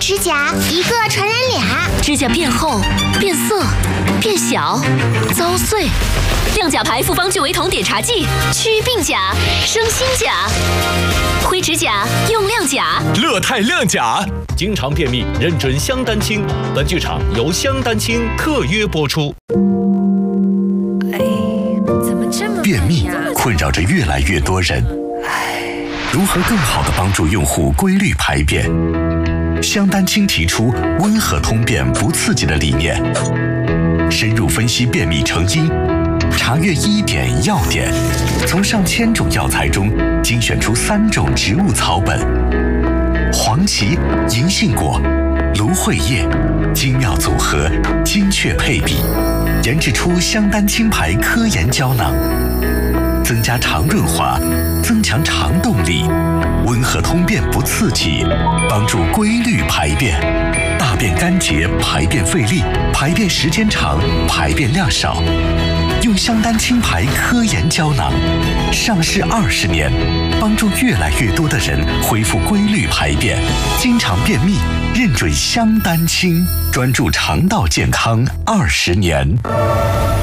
指甲一个传染俩， 指甲变厚、变色、变小、遭碎。亮甲牌复方聚维酮碘茶剂，祛病甲，生新甲。灰指甲用亮甲， 乐泰亮甲。经常便秘，认准香丹清。本剧场由香丹清特约播出。 便秘困扰着越来越多人，如何更好地帮助用户规律排便？香丹清提出温和通便不刺激的理念，深入分析便秘成因，查阅医典药典，从上千种药材中精选出3种植物草本：黄芪、银杏果、芦荟叶，精妙组合，精确配比，研制出香丹清牌科研胶囊，增加肠润滑，增强肠动力，温和通便不刺激，帮助规律排便，大便干结，排便费力，排便时间长，排便量少。用香丹清牌科研胶囊，上市20年，帮助越来越多的人恢复规律排便，经常便秘，认准香丹清，专注肠道健康20年。